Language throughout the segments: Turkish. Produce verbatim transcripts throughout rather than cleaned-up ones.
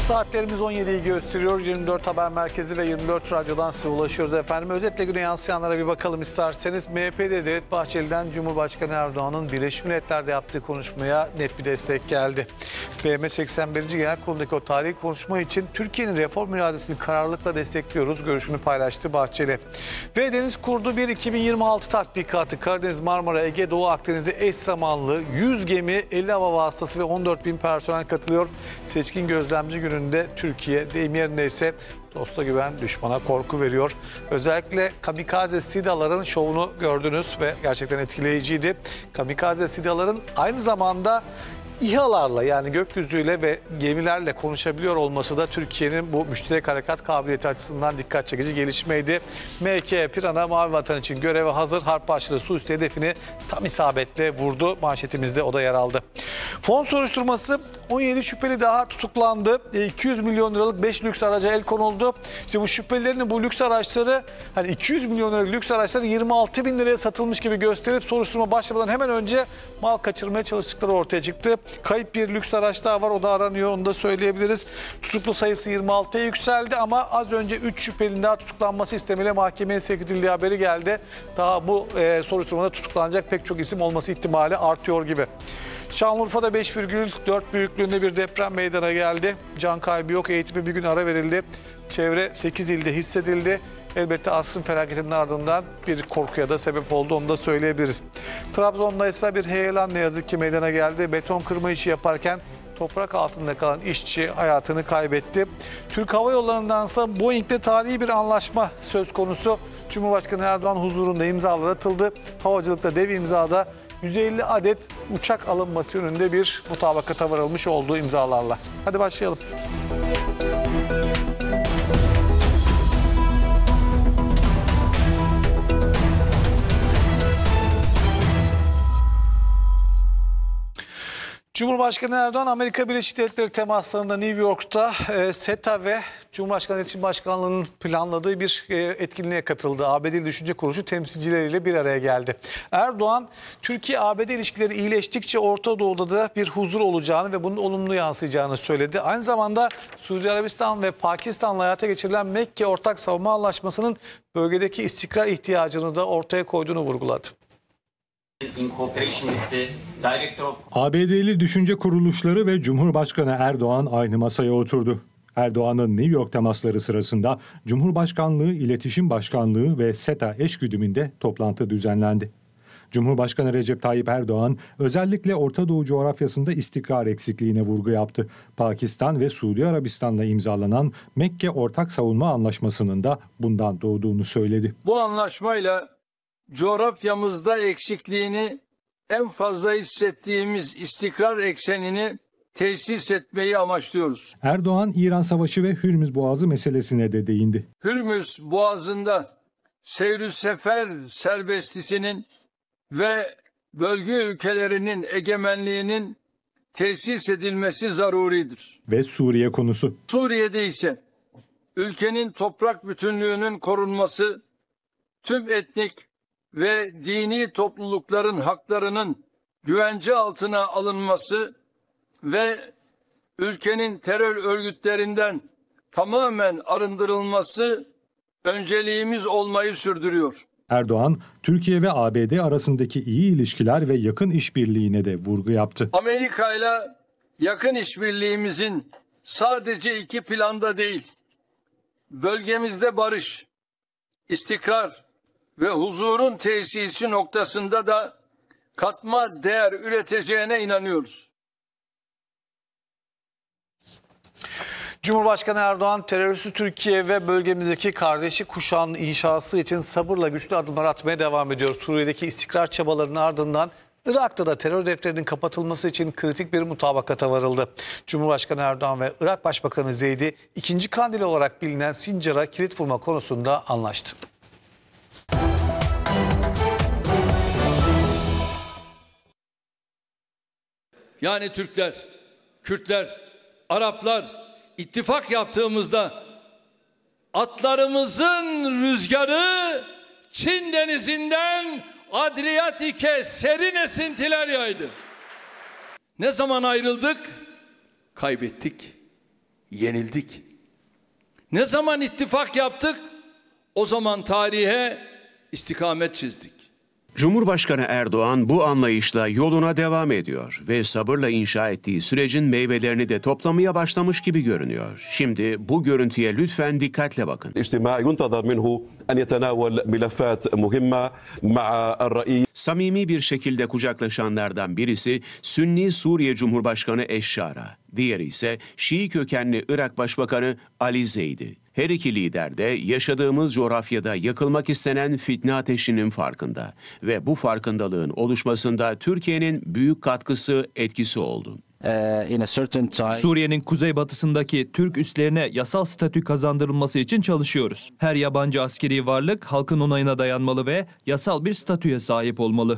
Saatlerimiz on yediyi gösteriyor. yirmi dört Haber Merkezi ve yirmi dört Radyo'dan size ulaşıyoruz efendim. Özetle güne yansıyanlara bir bakalım isterseniz. M H P'de Devlet Bahçeli'den Cumhurbaşkanı Erdoğan'ın Birleşmiş Milletler'de yaptığı konuşmaya net bir destek geldi. B M seksen birinci Genel Kurulu'ndaki o tarihi konuşma için Türkiye'nin reform iradesini kararlılıkla destekliyoruz görüşünü paylaştı Bahçeli. Ve Deniz Kurdu bir iki bin yirmi altı tatbikatı Karadeniz, Marmara, Ege, Doğu Akdeniz'de eş zamanlı yüz gemi, elli hava vasıtası ve on dört bin personel katılıyor. Seçkin gözlemci gününde Türkiye deyim yerindeyse dosta güven, düşmana korku veriyor. Özellikle kamikaze SİDA'ların şovunu gördünüz ve gerçekten etkileyiciydi. Kamikaze SİDA'ların aynı zamanda İHA'larla yani gökyüzüyle ve gemilerle konuşabiliyor olması da Türkiye'nin bu müşterek harekat kabiliyeti açısından dikkat çekici gelişmeydi. M K Pirana Mavi Vatan için göreve hazır. Harp başlığı suüstü hedefini tam isabetle vurdu. Manşetimizde o da yer aldı. Fon soruşturması, on yedi şüpheli daha tutuklandı. iki yüz milyon liralık beş lüks araca el konuldu. İşte bu şüphelilerin bu lüks araçları, hani iki yüz milyon liralık lüks araçları yirmi altı bin liraya satılmış gibi gösterip soruşturma başlamadan hemen önce mal kaçırmaya çalıştıkları ortaya çıktı. Kayıp bir lüks araç daha var, o da aranıyor, onu da söyleyebiliriz. Tutuklu sayısı yirmi altıya yükseldi ama az önce üç şüphelinin daha tutuklanması istemiyle mahkemeye sevk edildiği haberi geldi. Daha bu e, soruşturmada tutuklanacak pek çok isim olması ihtimali artıyor gibi. Şanlıurfa'da beş virgül dört büyüklüğünde bir deprem meydana geldi. Can kaybı yok, eğitime bir gün ara verildi. Çevre sekiz ilde hissedildi. Elbette asrın felaketinin ardından bir korkuya da sebep oldu, onu da söyleyebiliriz. Trabzon'da ise bir heyelan ne yazık ki meydana geldi. Beton kırma işi yaparken toprak altında kalan işçi hayatını kaybetti. Türk Hava Yolları'ndansa Boeing'de tarihi bir anlaşma söz konusu. Cumhurbaşkanı Erdoğan huzurunda imzalar atıldı. Havacılıkta dev imzada yüz elli adet uçak alınması yönünde bir mutabakata varılmış olduğu imzalarla. Hadi başlayalım. Cumhurbaşkanı Erdoğan, Amerika Birleşik Devletleri temaslarında New York'ta e, SETA ve Cumhurbaşkanı İletişim Başkanlığı'nın planladığı bir e, etkinliğe katıldı. A B D Düşünce Kuruluşu temsilcileriyle bir araya geldi. Erdoğan, Türkiye-A B D ilişkileri iyileştikçe Orta Doğu'da da bir huzur olacağını ve bunun olumlu yansıyacağını söyledi. Aynı zamanda Suudi Arabistan ve Pakistan'la hayata geçirilen Mekke Ortak Savunma Anlaşması'nın bölgedeki istikrar ihtiyacını da ortaya koyduğunu vurguladı. A B D'li düşünce kuruluşları ve Cumhurbaşkanı Erdoğan aynı masaya oturdu. Erdoğan'ın New York temasları sırasında Cumhurbaşkanlığı İletişim Başkanlığı ve SETA eşgüdümünde toplantı düzenlendi. Cumhurbaşkanı Recep Tayyip Erdoğan özellikle Orta Doğu coğrafyasında istikrar eksikliğine vurgu yaptı. Pakistan ve Suudi Arabistan'la imzalanan Mekke Ortak Savunma Anlaşması'nın da bundan doğduğunu söyledi. Bu anlaşmayla coğrafyamızda eksikliğini en fazla hissettiğimiz istikrar eksenini tesis etmeyi amaçlıyoruz. Erdoğan, İran Savaşı ve Hürmüz Boğazı meselesine de değindi. Hürmüz Boğazı'nda seyr-ü sefer serbestisinin ve bölge ülkelerinin egemenliğinin tesis edilmesi zaruridir. Ve Suriye konusu. Suriye'de ise ülkenin toprak bütünlüğünün korunması, tüm etnik ve dini toplulukların haklarının güvence altına alınması ve ülkenin terör örgütlerinden tamamen arındırılması önceliğimiz olmayı sürdürüyor. Erdoğan, Türkiye ve A B D arasındaki iyi ilişkiler ve yakın işbirliğine de vurgu yaptı. Amerika ile yakın işbirliğimizin sadece iki planda değil, bölgemizde barış, istikrar ve huzurun tesisi noktasında da katma değer üreteceğine inanıyoruz. Cumhurbaşkanı Erdoğan, teröristi Türkiye ve bölgemizdeki kardeşi kuşağının inşası için sabırla güçlü adımlar atmaya devam ediyor. Suriye'deki istikrar çabalarının ardından Irak'ta da terör defterinin kapatılması için kritik bir mutabakata varıldı. Cumhurbaşkanı Erdoğan ve Irak Başbakanı Zeydi, ikinci kandili olarak bilinen Sincar'a kilit vurma konusunda anlaştı. Yani Türkler, Kürtler, Araplar ittifak yaptığımızda atlarımızın rüzgarı Çin denizinden Adriyatik'e serin esintiler yaydı. Ne zaman ayrıldık? Kaybettik. yenildik. Ne zaman ittifak yaptık? O zaman tarihe istikamet çizdik. Cumhurbaşkanı Erdoğan bu anlayışla yoluna devam ediyor ve sabırla inşa ettiği sürecin meyvelerini de toplamaya başlamış gibi görünüyor. Şimdi bu görüntüye lütfen dikkatle bakın. الاجتماع ينتظر منه أن يتناول ملفات مهمة مع الرئيس. Samimi bir şekilde kucaklaşanlardan birisi Sünni Suriye Cumhurbaşkanı Eşşara, diğeri ise Şii kökenli Irak Başbakanı Ali Zeydi. Her iki lider de yaşadığımız coğrafyada yakılmak istenen fitne ateşinin farkında ve bu farkındalığın oluşmasında Türkiye'nin büyük katkısı, etkisi oldu. Suriye'nin kuzeybatısındaki Türk üslerine yasal statü kazandırılması için çalışıyoruz. Her yabancı askeri varlık halkın onayına dayanmalı ve yasal bir statüye sahip olmalı.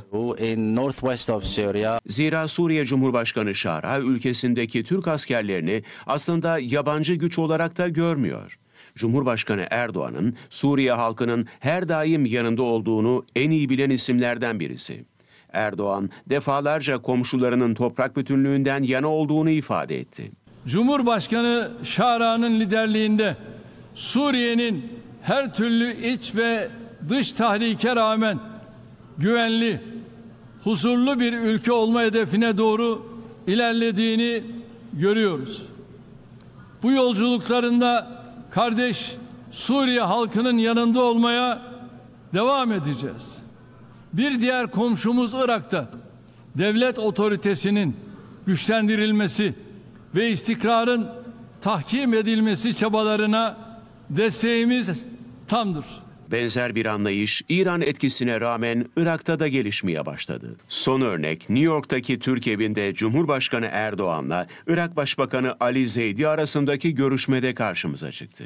Zira Suriye Cumhurbaşkanı Şara ülkesindeki Türk askerlerini aslında yabancı güç olarak da görmüyor. Cumhurbaşkanı Erdoğan'ın Suriye halkının her daim yanında olduğunu en iyi bilen isimlerden birisi. Erdoğan defalarca komşularının toprak bütünlüğünden yana olduğunu ifade etti. Cumhurbaşkanı Şara'nın liderliğinde Suriye'nin her türlü iç ve dış tahrike rağmen güvenli, huzurlu bir ülke olma hedefine doğru ilerlediğini görüyoruz. Bu yolculuklarında kardeş Suriye halkının yanında olmaya devam edeceğiz. Bir diğer komşumuz Irak'ta devlet otoritesinin güçlendirilmesi ve istikrarın tahkim edilmesi çabalarına desteğimiz tamdır. Benzer bir anlayış İran etkisine rağmen Irak'ta da gelişmeye başladı. Son örnek New York'taki Türk evinde Cumhurbaşkanı Erdoğan'la Irak Başbakanı Ali Zeydi arasındaki görüşmede karşımıza çıktı.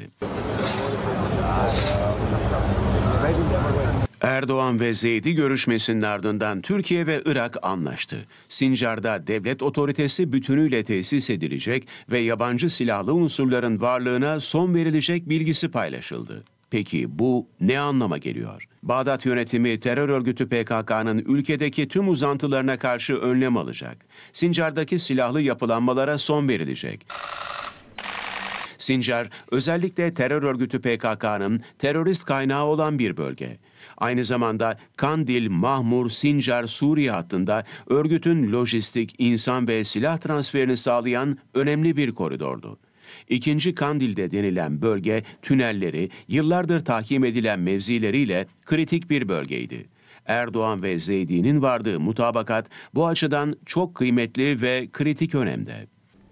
Erdoğan ve Zeydi görüşmesinin ardından Türkiye ve Irak anlaştı. Sincar'da devlet otoritesi bütünüyle tesis edilecek ve yabancı silahlı unsurların varlığına son verilecek bilgisi paylaşıldı. Peki bu ne anlama geliyor? Bağdat yönetimi terör örgütü P K K'nın ülkedeki tüm uzantılarına karşı önlem alacak. Sincar'daki silahlı yapılanmalara son verilecek. Sincar, özellikle terör örgütü P K K'nın terörist kaynağı olan bir bölge. Aynı zamanda Kandil, Mahmur, Sincar, Suriye hattında örgütün lojistik, insan ve silah transferini sağlayan önemli bir koridordu. İkinci Kandil'de denilen bölge, tünelleri, yıllardır tahkim edilen mevzileriyle kritik bir bölgeydi. Erdoğan ve Zeydi'nin vardığı mutabakat bu açıdan çok kıymetli ve kritik önemde.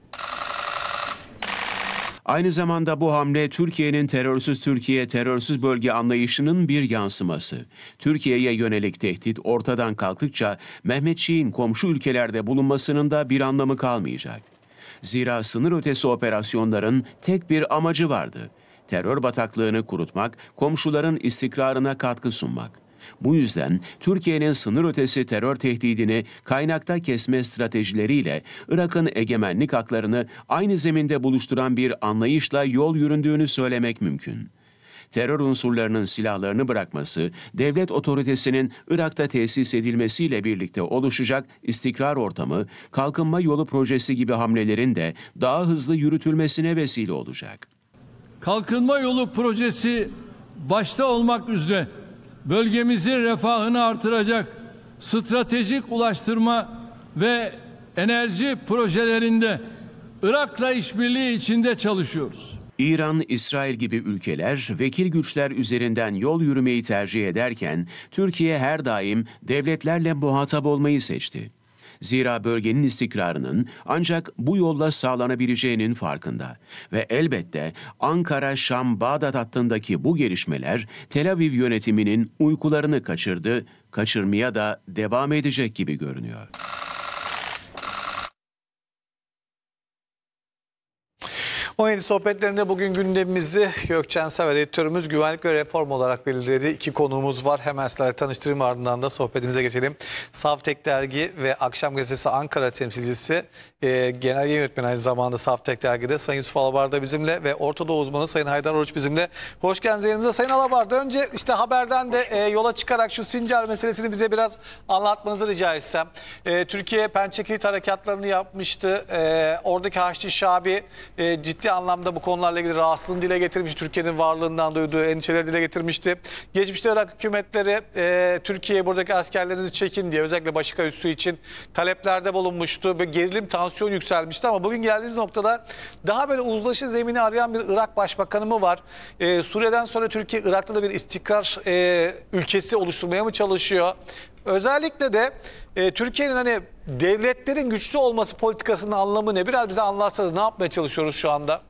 Aynı zamanda bu hamle Türkiye'nin terörsüz Türkiye, terörsüz bölge anlayışının bir yansıması. Türkiye'ye yönelik tehdit ortadan kalktıkça Mehmetçiğin komşu ülkelerde bulunmasının da bir anlamı kalmayacak. Zira sınır ötesi operasyonların tek bir amacı vardı. Terör bataklığını kurutmak, komşuların istikrarına katkı sunmak. Bu yüzden Türkiye'nin sınır ötesi terör tehdidini kaynakta kesme stratejileriyle Irak'ın egemenlik haklarını aynı zeminde buluşturan bir anlayışla yol yüründüğünü söylemek mümkün. Terör unsurlarının silahlarını bırakması, devlet otoritesinin Irak'ta tesis edilmesiyle birlikte oluşacak istikrar ortamı, kalkınma yolu projesi gibi hamlelerin de daha hızlı yürütülmesine vesile olacak. Kalkınma yolu projesi başta olmak üzere bölgemizin refahını artıracak stratejik ulaştırma ve enerji projelerinde Irak'la işbirliği içinde çalışıyoruz. İran, İsrail gibi ülkeler vekil güçler üzerinden yol yürümeyi tercih ederken Türkiye her daim devletlerle muhatap olmayı seçti. Zira bölgenin istikrarının ancak bu yolla sağlanabileceğinin farkında. Ve elbette Ankara-Şam-Bağdat hattındaki bu gelişmeler Tel Aviv yönetiminin uykularını kaçırdı, kaçırmaya da devam edecek gibi görünüyor. on yedi sohbetlerinde bugün gündemimizi Gökçen Sever editörümüz güvenlik ve reform olarak belirledi. İki konuğumuz var. Hemen sizlerle tanıştırayım, ardından da sohbetimize geçelim. Savtek Dergi ve Akşam Gazetesi Ankara temsilcisi, e, genel yayın yönetmeni aynı zamanda Savtek Dergi'de Sayın Yusuf Alabar da bizimle ve Orta Doğu uzmanı Sayın Haydar Oruç bizimle. Hoş geldiniz yerimize Sayın Alabar. Önce işte haberden de e, yola çıkarak şu Sincar meselesini bize biraz anlatmanızı rica etsem. E, Türkiye Pençe Kilit harekatlarını yapmıştı. E, oradaki Haçlı Şabi e, ciddi ciddi anlamda bu konularla ilgili rahatsızlığını dile getirmişti. Türkiye'nin varlığından duyduğu endişeleri dile getirmişti. Geçmişte Irak hükümetleri e, Türkiye'ye buradaki askerlerinizi çekin diye özellikle Başika üssü için taleplerde bulunmuştu. Böyle gerilim, tansiyon yükselmişti ama bugün geldiğimiz noktada daha böyle uzlaşı zemini arayan bir Irak Başbakanı mı var? E, Suriye'den sonra Türkiye Irak'ta da bir istikrar e, ülkesi oluşturmaya mı çalışıyor? Özellikle de e, Türkiye'nin hani devletlerin güçlü olması politikasının anlamı ne? Biraz bize anlatsanız, ne yapmaya çalışıyoruz şu anda?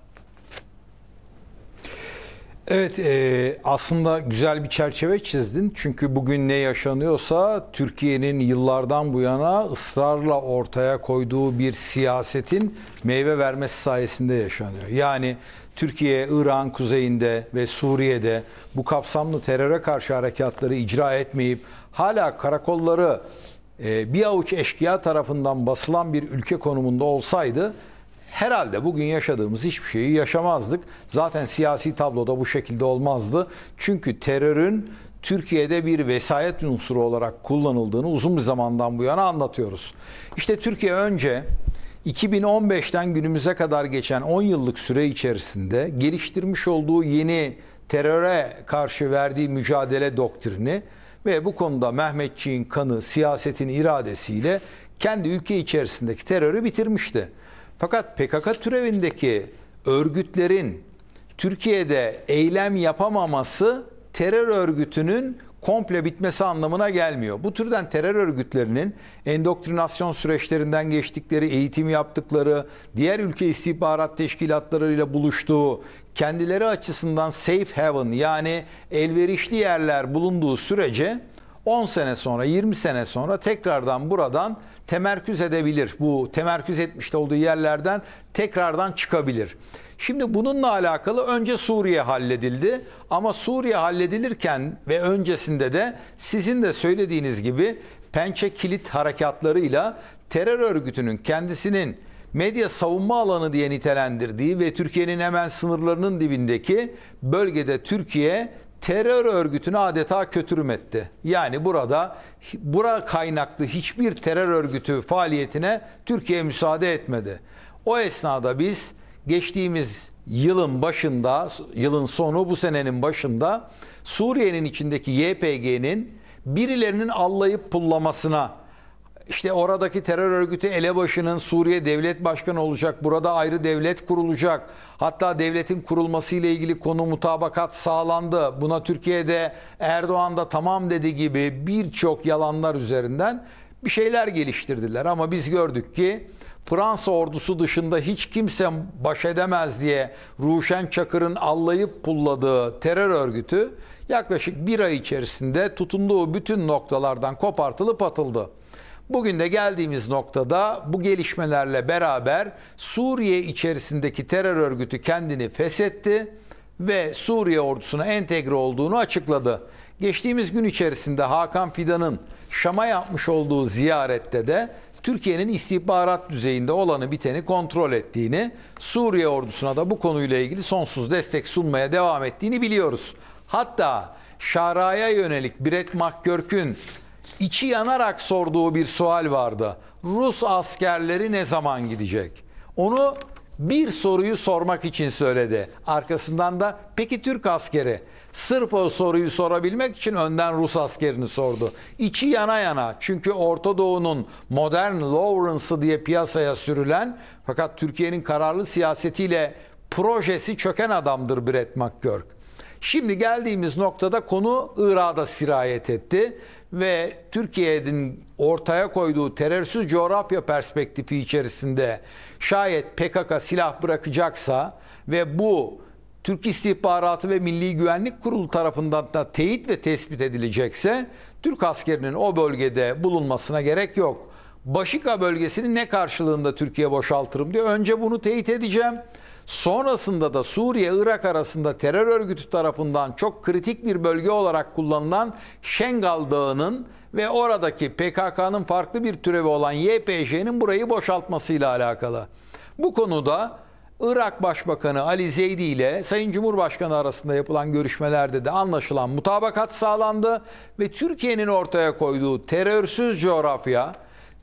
Evet, e, aslında güzel bir çerçeve çizdin. Çünkü bugün ne yaşanıyorsa Türkiye'nin yıllardan bu yana ısrarla ortaya koyduğu bir siyasetin meyve vermesi sayesinde yaşanıyor. Yani Türkiye, Irak'ın kuzeyinde ve Suriye'de bu kapsamlı teröre karşı harekatları icra etmeyip hala karakolları e, bir avuç eşkıya tarafından basılan bir ülke konumunda olsaydı herhalde bugün yaşadığımız hiçbir şeyi yaşamazdık. Zaten siyasi tabloda bu şekilde olmazdı. Çünkü terörün Türkiye'de bir vesayet unsuru olarak kullanıldığını uzun bir zamandan bu yana anlatıyoruz. İşte Türkiye önce iki bin on beşten günümüze kadar geçen on yıllık süre içerisinde geliştirmiş olduğu yeni teröre karşı verdiği mücadele doktrini ve bu konuda Mehmetçiğin kanı, siyasetin iradesiyle kendi ülke içerisindeki terörü bitirmişti. Fakat P K K türevindeki örgütlerin Türkiye'de eylem yapamaması terör örgütünün komple bitmesi anlamına gelmiyor. Bu türden terör örgütlerinin endoktrinasyon süreçlerinden geçtikleri, eğitim yaptıkları, diğer ülke istihbarat teşkilatlarıyla buluştuğu, kendileri açısından safe haven yani elverişli yerler bulunduğu sürece on sene sonra, yirmi sene sonra tekrardan buradan temerküz edebilir. Bu temerküz etmiş olduğu yerlerden tekrardan çıkabilir. Şimdi bununla alakalı önce Suriye halledildi ama Suriye halledilirken ve öncesinde de sizin de söylediğiniz gibi pençe kilit harekatlarıyla terör örgütünün kendisinin medya savunma alanı diye nitelendirdiği ve Türkiye'nin hemen sınırlarının dibindeki bölgede Türkiye terör örgütünü adeta kötürüm etti. Yani burada bura kaynaklı hiçbir terör örgütü faaliyetine Türkiye müsaade etmedi. O esnada biz geçtiğimiz yılın başında, yılın sonu bu senenin başında Suriye'nin içindeki Y P G'nin birilerinin allayıp pullamasına, İşte oradaki terör örgütü elebaşının Suriye devlet başkanı olacak, burada ayrı devlet kurulacak. Hatta devletin kurulması ile ilgili konu mutabakat sağlandı. Buna Türkiye'de Erdoğan da tamam dedi gibi birçok yalanlar üzerinden bir şeyler geliştirdiler. Ama biz gördük ki Fransa ordusu dışında hiç kimse baş edemez diye Ruşen Çakır'ın allayıp pulladığı terör örgütü yaklaşık bir ay içerisinde tutunduğu bütün noktalardan kopartılıp atıldı. Bugün de geldiğimiz noktada bu gelişmelerle beraber Suriye içerisindeki terör örgütü kendini feshetti ve Suriye ordusuna entegre olduğunu açıkladı. Geçtiğimiz gün içerisinde Hakan Fidan'ın Şam'a yapmış olduğu ziyarette de Türkiye'nin istihbarat düzeyinde olanı biteni kontrol ettiğini, Suriye ordusuna da bu konuyla ilgili sonsuz destek sunmaya devam ettiğini biliyoruz. Hatta Şara'ya yönelik Brett McGurk'ün içi yanarak sorduğu bir sual vardı. Rus askerleri ne zaman gidecek? Onu bir soruyu sormak için söyledi. Arkasından da peki Türk askeri? Sırf o soruyu sorabilmek için önden Rus askerini sordu. İçi yana yana, çünkü Orta Doğu'nun modern Lawrence'ı diye piyasaya sürülen fakat Türkiye'nin kararlı siyasetiyle projesi çöken adamdır Brett McGurk. Şimdi geldiğimiz noktada konu Irak'a sirayet etti ve Türkiye'nin ortaya koyduğu terörsüz coğrafya perspektifi içerisinde şayet P K K silah bırakacaksa ve bu Türk İstihbaratı ve Milli Güvenlik Kurulu tarafından da teyit ve tespit edilecekse Türk askerinin o bölgede bulunmasına gerek yok. Başika bölgesini ne karşılığında Türkiye boşaltırım diyor. Önce bunu teyit edeceğim. Sonrasında da Suriye-Irak arasında terör örgütü tarafından çok kritik bir bölge olarak kullanılan Şengal Dağı'nın ve oradaki P K K'nın farklı bir türevi olan Y P J'nin burayı boşaltmasıyla alakalı. Bu konuda Irak Başbakanı Ali Zeydi ile Sayın Cumhurbaşkanı arasında yapılan görüşmelerde de anlaşılan mutabakat sağlandı ve Türkiye'nin ortaya koyduğu terörsüz coğrafya,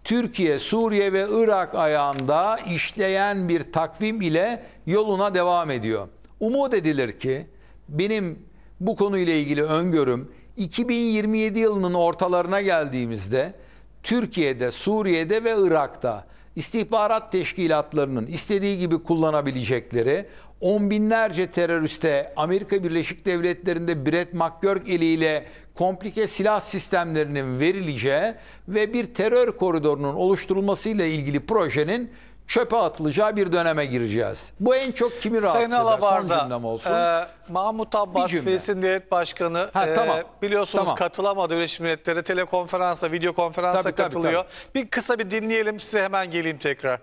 Türkiye, Suriye ve Irak ayağında işleyen bir takvim ile yoluna devam ediyor. Umut edilir ki benim bu konuyla ilgili öngörüm iki bin yirmi yedi yılının ortalarına geldiğimizde Türkiye'de, Suriye'de ve Irak'ta istihbarat teşkilatlarının istediği gibi kullanabilecekleri on binlerce teröriste Amerika Birleşik Devletleri'nde Brett McGurk eliyle komplike silah sistemlerinin verileceği ve bir terör koridorunun oluşturulmasıyla ilgili projenin çöpe atılacağı bir döneme gireceğiz. Bu en çok kimi rahatsız Sayın eder? Son Alabar'da, cümlem olsun. e, Mahmut Abbas, cümle. Filistin Devlet Başkanı, Ha, e, tamam. biliyorsunuz Tamam. katılamadı Birleşmiş Milletler'e, telekonferansla, video konferansla Tabii, tabii, katılıyor. Bir kısa bir dinleyelim, size hemen geleyim tekrar.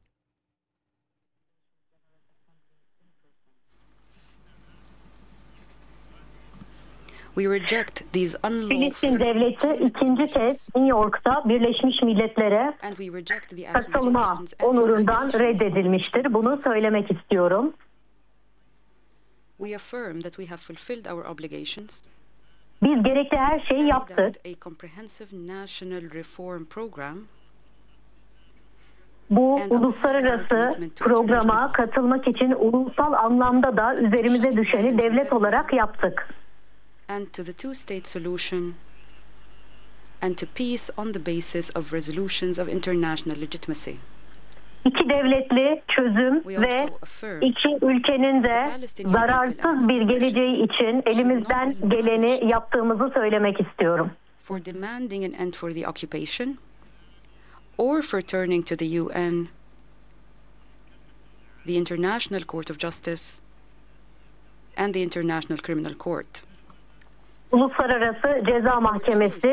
We reject these unlawful Filistin devleti ikinci kez New York'ta Birleşmiş Milletler'e and we reject the katılma accusations and onurundan justifications. reddedilmiştir. Bunu söylemek istiyorum. We affirm that we have fulfilled our obligations, Biz gerekli her şeyi carried yaptık. out a comprehensive national reform program, Bu uluslararası programa katılmak için ulusal anlamda da üzerimize düşeni devlet olarak yaptık. and to the two-state solution, and to peace on the basis of resolutions of international legitimacy. İki devletli çözüm We ve also affirm iki ülkenin de zararsız bir geleceği için elimizden geleni yaptığımızı söylemek istiyorum. for demanding an end for the occupation, or for turning to the U N, the International Court of Justice, and the International Criminal Court. Uluslararası Ceza Mahkemesi